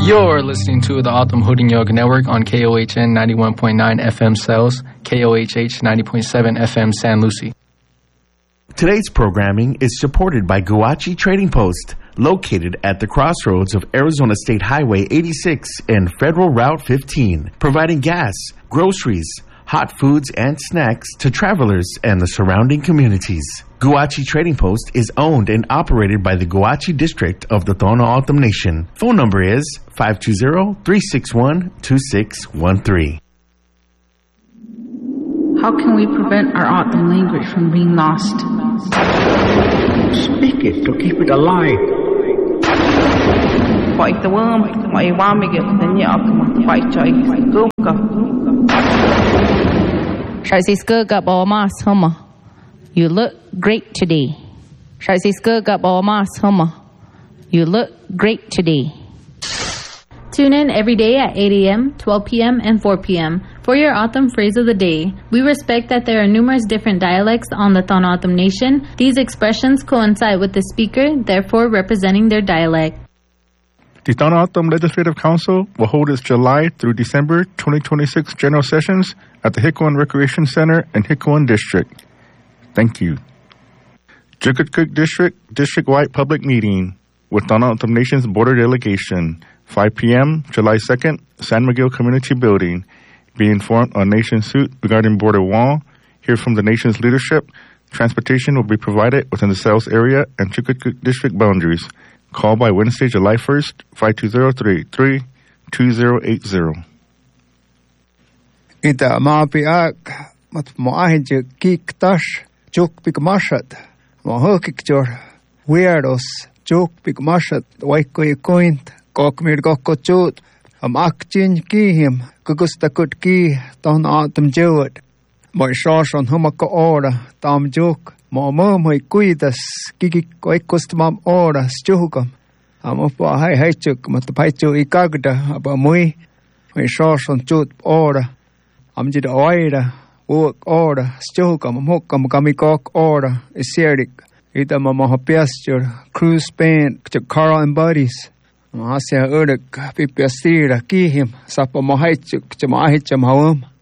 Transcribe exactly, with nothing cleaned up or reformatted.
You're listening to the Autumn Hooding Yoga Network on K O H N ninety-one point nine F M Cells, K O H H ninety point seven F M San Lucie. Today's programming is supported by Guachi Trading Post, located at the crossroads of Arizona State Highway eighty-six and Federal Route fifteen, providing gas, groceries, hot foods, and snacks to travelers and the surrounding communities. Guachi Trading Post is owned and operated by the Guachi District of the Tohono O'odham Nation. Phone number is five two zero, three six one, two six one three. How can we prevent our O'odham language from being lost? Speak it to keep it alive. Fight the worm, my wamigit, the yak, fight joy, gooka. Shaziskuga Bomas Humma. You look great today. Shaziskuga Bomas Humma. You look great today. Tune in every day at eight a.m., twelve p.m., and four p.m. for your O'odham phrase of the day. We respect that there are numerous different dialects on the Tohono O'odham Nation. These expressions coincide with the speaker, therefore representing their dialect. The Tohono O'odham Legislative Council will hold its July through December twenty twenty-six general sessions at the Hikuan Recreation Center in Hikuan District. Thank you. Chukutcook District District-wide Public Meeting with Tohono O'odham Nation's Border Delegation, five p.m., July second, San Miguel Community Building. Be informed on Nation suit regarding border wall. Hear from the nation's leadership. Transportation will be provided within the sales area and Chukutcook District boundaries. Call by Wednesday, July first, five two zero, three eight three, two zero eight zero. Ita maapiak mat moahinje kiktash juk pikmashat mohokikjor weirdos juk pikmashat waiko ikoint kokmir kokkochut am akchin kihim kukustakut ki ton atam jewet moi shoshon humako ora tam juk mo mo moi kuidas kiki koikostmam ora stjukam am pa hai haichuk mat paichu ikagda aba moi moi shoshon chut ora am jid oira work ora stjukam mokam kamikok ora isierik ita mama hapiastur cruise band chakara and buddies Asia uruk pipiastira kihim sapa mahaichuk chamahicham hawam